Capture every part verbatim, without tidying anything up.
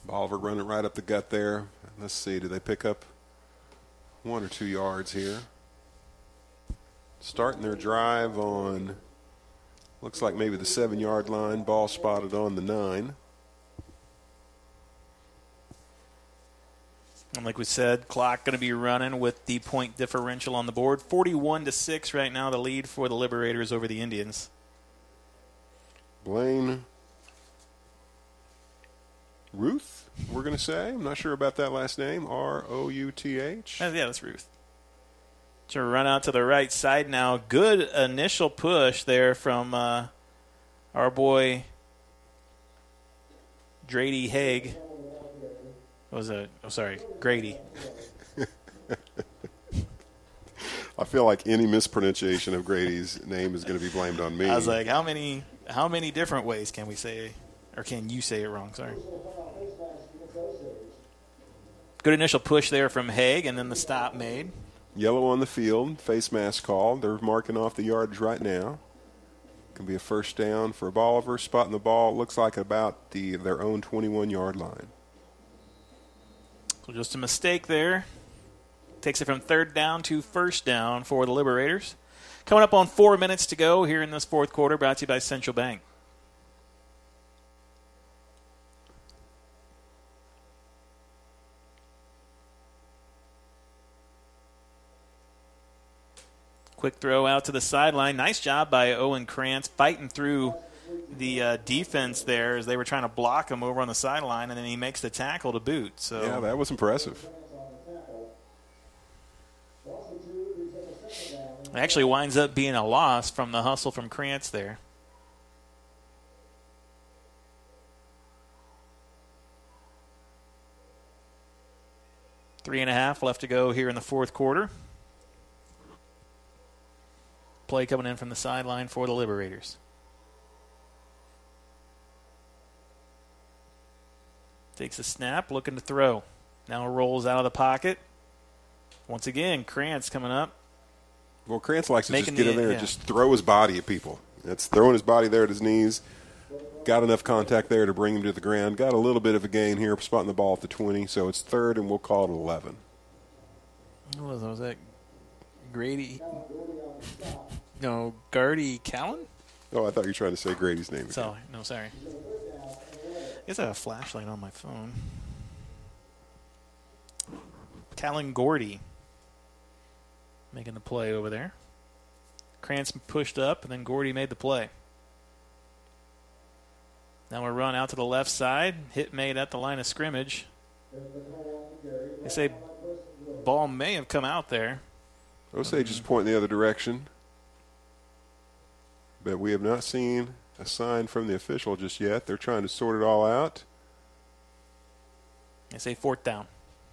Bolivar running right up the gut there. Let's see, do they pick up one or two yards here? Starting their drive on, looks like maybe the seven-yard line. Ball spotted on the nine. And like we said, clock going to be running with the point differential on the board. forty-one to six right now, the lead for the Liberators over the Indians. Blaine Ruth, we're going to say. I'm not sure about that last name. R O U T H. Uh, yeah, that's Ruth. To run out to the right side now. Good initial push there from uh, our boy Grady Haig. What was it? Oh, sorry, Grady. I feel like any mispronunciation of Grady's name is going to be blamed on me. I was like, how many how many different ways can we say, or can you say it wrong? Sorry. Good initial push there from Haig, and then the stop made. Yellow on the field, face mask called. They're marking off the yardage right now. Can be a first down for Bolivar. Spotting the ball, looks like about the their own twenty-one-yard line. So just a mistake there. Takes it from third down to first down for the Liberators. Coming up on four minutes to go here in this fourth quarter, brought to you by Central Bank. Quick throw out to the sideline. Nice job by Owen Krantz fighting through the uh, defense there as they were trying to block him over on the sideline, and then he makes the tackle to boot. So yeah, that was impressive. It actually winds up being a loss from the hustle from Krantz there. Three and a half left to go here in the fourth quarter. Play coming in from the sideline for the Liberators. Takes a snap, looking to throw. Now rolls out of the pocket. Once again, Krantz coming up. Well, Krantz likes to Making just get the, in there yeah. and just throw his body at people. That's throwing his body there at his knees. Got enough contact there to bring him to the ground. Got a little bit of a gain here, spotting the ball at the twenty. So it's third, and we'll call it eleven. What was that? Was that Grady? No, Gardy Cowan? Oh, I thought you were trying to say Grady's name again. So, no, sorry. I guess I have a flashlight on my phone. Callan Gordy making the play over there. Krantz pushed up, and then Gordy made the play. Now we run out to the left side. Hit made at the line of scrimmage. They say ball may have come out there. Osage is pointing the other direction. But we have not seen a sign from the official just yet. They're trying to sort it all out. They say fourth down.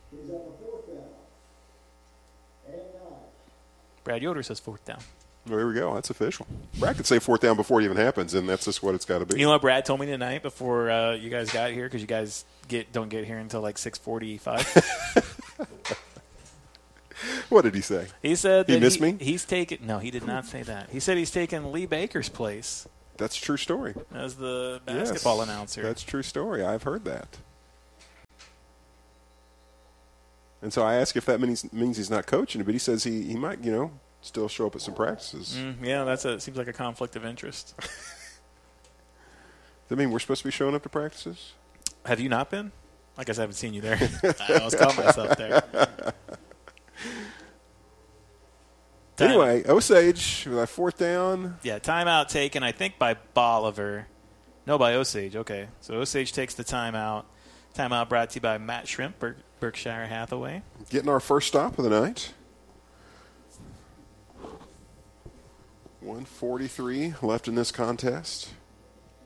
Brad Yoder says fourth down. Well, here we go. That's official. Brad could say fourth down before it even happens, and that's just what it's got to be. You know what Brad told me tonight before uh, you guys got here, because you guys get don't get here until like six forty-five. What did he say? He said that he missed he, me? He's taken. No, he did not say that. He said he's taken Lee Baker's place. That's a true story. As the basketball yes, announcer. That's a true story. I've heard that. And so I asked if that means means he's not coaching, but he says he, he might, you know, still show up at some practices. Mm, yeah, that's a seems like a conflict of interest. Does that mean we're supposed to be showing up to practices? Have you not been? I guess I haven't seen you there. I almost caught myself there. Time. Anyway, Osage with our fourth down. Yeah, timeout taken, I think, by Bolivar. No, by Osage. Okay. So Osage takes the timeout. Timeout brought to you by Matt Shrimp, Ber- Berkshire Hathaway. Getting our first stop of the night. one forty-three left in this contest.